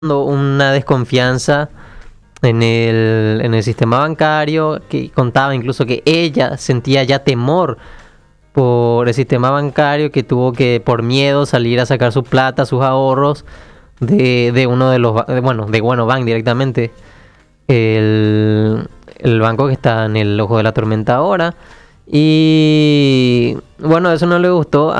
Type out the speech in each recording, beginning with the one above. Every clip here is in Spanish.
una desconfianza en el sistema bancario, que contaba incluso que ella sentía ya temor por el sistema bancario, que tuvo que por miedo salir a sacar su plata, sus ahorros de uno de los de Bueno Bank directamente, el, el banco que está en el ojo de la tormenta ahora. Y bueno, eso no le gustó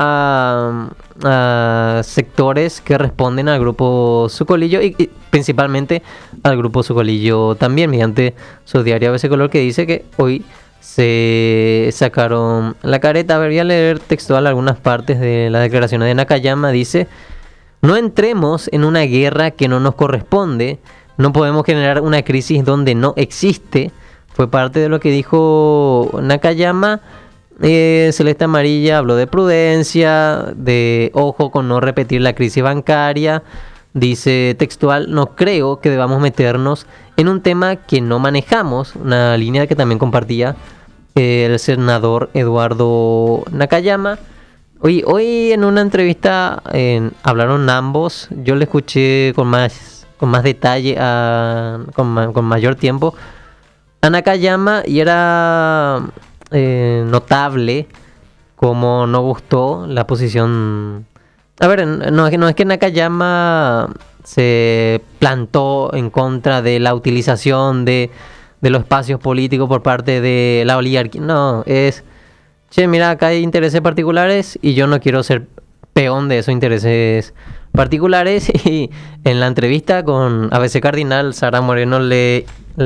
a sectores que responden al grupo Sucolillo y principalmente al grupo Sucolillo también, mediante su diario ABC Color, que dice que hoy se sacaron la careta. A ver, voy a leer textual algunas partes de las declaraciones de Nakayama. Dice: no entremos en una guerra que no nos corresponde, no podemos generar una crisis donde no existe. Fue parte de lo que dijo Nakayama. Celeste Amarilla habló de prudencia, de ojo con no repetir la crisis bancaria. Dice textual: no creo que debamos meternos en un tema que no manejamos. Una línea que también compartía el senador Eduardo Nakayama. Hoy en una entrevista hablaron ambos. Yo le escuché con más detalle, con mayor tiempo a Nakayama, y era notable como no gustó la posición. A ver, no es que Nakayama se plantó en contra de la utilización de los espacios políticos por parte de la oligarquía. No, es: che, mira, acá hay intereses particulares y yo no quiero ser peón de esos intereses particulares. Y en la entrevista con ABC Cardinal, Sara Moreno le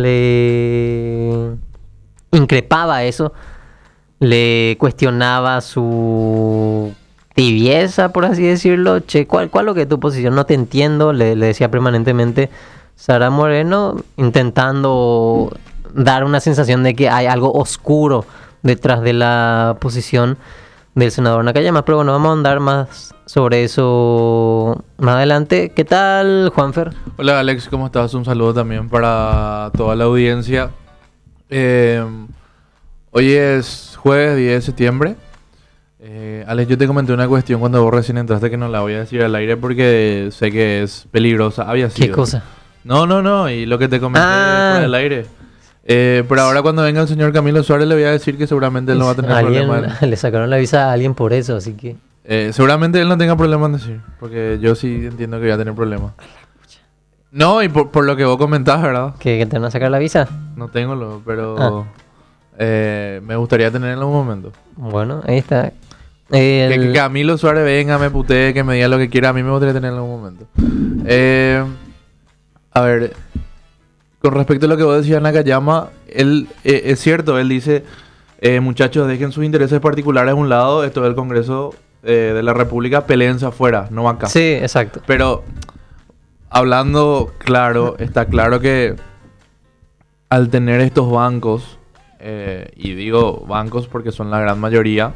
increpaba eso, le cuestionaba su tibieza, por así decirlo. Che, ¿cuál es lo que es tu posición? No te entiendo, le decía permanentemente Sara Moreno, intentando dar una sensación de que hay algo oscuro detrás de la posición del senador Nakayama. Pero bueno, vamos a andar más sobre eso más adelante. ¿Qué tal, Juanfer? Hola Alex, ¿cómo estás? Un saludo también para toda la audiencia. Hoy es jueves 10 de septiembre. Alex, yo te comenté una cuestión cuando vos recién entraste que no la voy a decir al aire porque sé que es peligrosa. Había sido. ¿Qué cosa? No, y lo que te comenté por el aire. Pero ahora cuando venga el señor Camilo Suárez le voy a decir que seguramente él no va a tener problema. Le sacaron la visa a alguien por eso, así que... seguramente él no tenga problema en decir, porque yo sí entiendo que voy a tener problemas. No, y por lo que vos comentás, ¿verdad? ¿Que te van a sacar la visa? No tengo, pero me gustaría tener en algún momento. Bueno, ahí está. Que Camilo Suárez venga, me putee, que me diga lo que quiera. A mí me gustaría tener en algún momento. A ver, con respecto a lo que vos decías, Nakayama, él es cierto, él dice: muchachos, dejen sus intereses particulares a un lado, esto es el Congreso de la República, peleense afuera, no acá. Sí, exacto. Pero, hablando claro, está claro que al tener estos bancos, y digo bancos porque son la gran mayoría,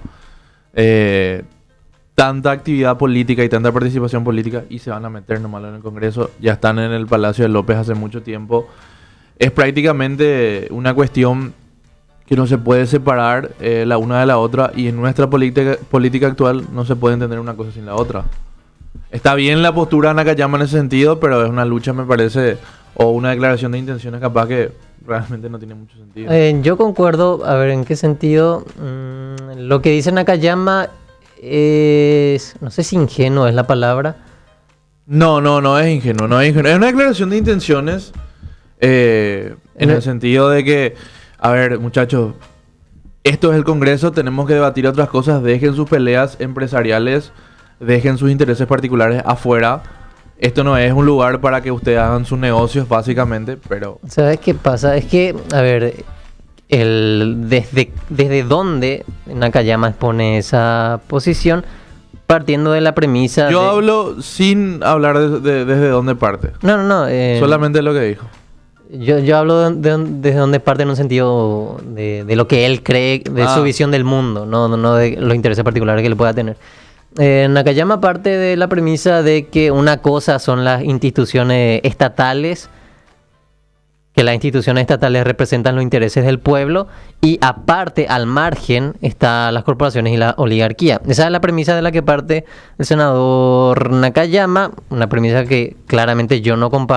tanta actividad política y tanta participación política, y se van a meter nomás en el Congreso, ya están en el Palacio de López hace mucho tiempo, es prácticamente una cuestión que no se puede separar la una de la otra, y en nuestra política actual no se puede entender una cosa sin la otra. Está bien la postura de Nakayama en ese sentido, pero es una lucha, me parece, o una declaración de intenciones capaz que realmente no tiene mucho sentido. Yo concuerdo. A ver, ¿en qué sentido? Lo que dice Nakayama es... no sé si ingenuo es la palabra. No es ingenuo, no es ingenuo. Es una declaración de intenciones en el sentido de que, a ver, muchachos, esto es el Congreso, tenemos que debatir otras cosas, dejen sus peleas empresariales, dejen sus intereses particulares afuera. Esto no es un lugar para que ustedes hagan sus negocios, básicamente, pero... ¿Sabes qué pasa? Es que, a ver, desde dónde Nakayama expone esa posición, partiendo de la premisa... Yo hablo sin hablar desde dónde parte. No. Solamente lo que dijo. Yo hablo desde dónde parte en un sentido de lo que él cree, de su visión del mundo, no de los intereses particulares que él pueda tener. Nakayama parte de la premisa de que una cosa son las instituciones estatales que las instituciones estatales representan los intereses del pueblo y aparte, al margen, están las corporaciones y la oligarquía. Esa es la premisa de la que parte el senador Nakayama, una premisa que claramente yo no comparto.